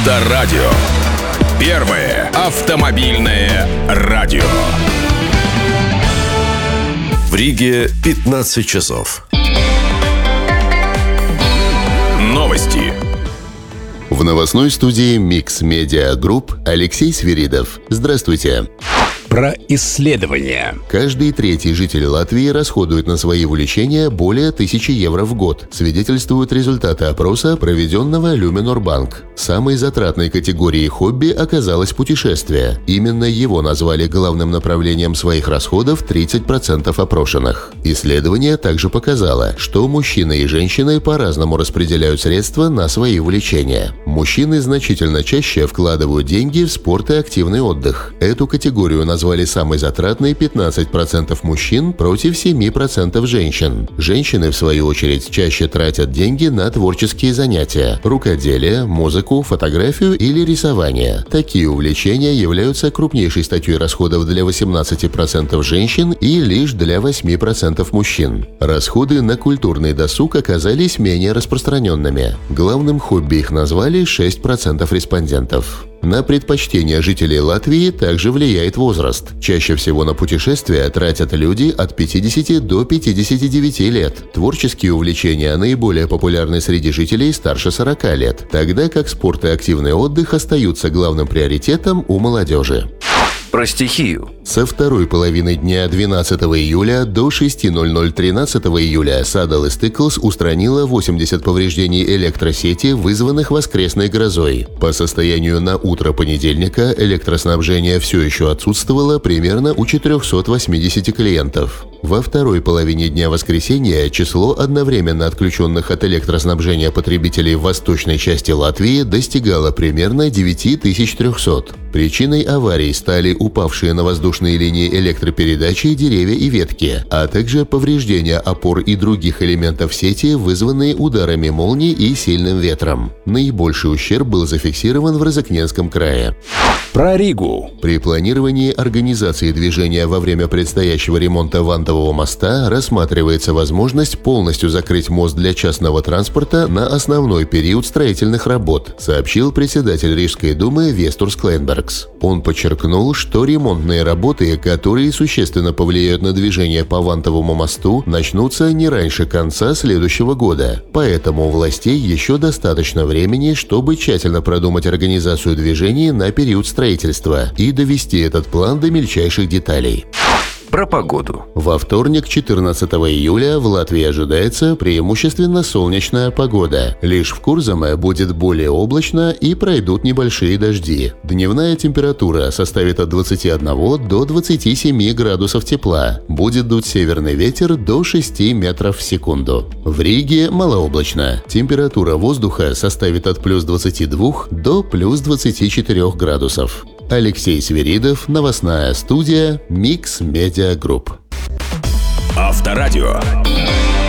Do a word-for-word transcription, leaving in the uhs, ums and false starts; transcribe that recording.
Авторадио. Первое автомобильное радио. В Риге пятнадцать часов. Новости. В новостной студии Mix Media Group Алексей Свиридов. Здравствуйте. Про исследования. Каждый третий житель Латвии расходует на свои увлечения более тысячи евро в год, свидетельствуют результаты опроса, проведенного Luminor Bank. Самой затратной категорией хобби оказалось путешествие. Именно его назвали главным направлением своих расходов тридцать процентов опрошенных. Исследование также показало, что мужчины и женщины по-разному распределяют средства на свои увлечения. Мужчины значительно чаще вкладывают деньги в спорт и активный отдых. Эту категорию назвали самой затратной пятнадцать процентов мужчин против семь процентов женщин. Женщины, в свою очередь, чаще тратят деньги на творческие занятия – рукоделие, музыку, фотографию или рисование. Такие увлечения являются крупнейшей статьей расходов для восемнадцати процентов женщин и лишь для восьми процентов мужчин. Расходы на культурный досуг оказались менее распространенными. Главным хобби их назвали шесть процентов респондентов. На предпочтения жителей Латвии также влияет возраст. Чаще всего на путешествия тратят люди от пятидесяти до пятидесяти девяти лет. Творческие увлечения наиболее популярны среди жителей старше сорока лет, тогда как спорт и активный отдых остаются главным приоритетом у молодежи. Про стихию. Со второй половины дня двенадцатого июля до шести ноль-ноль тринадцатого июля Saddle Stickles устранила восемьдесят повреждений электросети, вызванных воскресной грозой. По состоянию на утро понедельника электроснабжение все еще отсутствовало примерно у четырехсот восьмидесяти клиентов. Во второй половине дня воскресенья число одновременно отключенных от электроснабжения потребителей в восточной части Латвии достигало примерно девять тысяч триста. Причиной аварий стали упавшие на воздушные линии электропередачи деревья и ветки, а также повреждения опор и других элементов сети, вызванные ударами молний и сильным ветром. Наибольший ущерб был зафиксирован в Розыкненском крае. Про Ригу. При планировании организации движения во время предстоящего ремонта Вантового моста рассматривается возможность полностью закрыть мост для частного транспорта на основной период строительных работ, сообщил председатель Рижской думы Вестурс Клейнбергс. Он подчеркнул, что ремонтные работы, которые существенно повлияют на движение по Вантовому мосту, начнутся не раньше конца следующего года. Поэтому у властей еще достаточно времени, чтобы тщательно продумать организацию движений на период строительства и довести этот план до мельчайших деталей. Про погоду. Во вторник, четырнадцатого июля, в Латвии ожидается преимущественно солнечная погода. Лишь в Курзаме будет более облачно и пройдут небольшие дожди. Дневная температура составит от двадцати одного до двадцати семи градусов тепла. Будет дуть северный ветер до шести метров в секунду. В Риге малооблачно. Температура воздуха составит от плюс двадцати двух до плюс двадцати четырёх градусов. Алексей Свиридов, новостная студия Mix Media Group. Авторадио.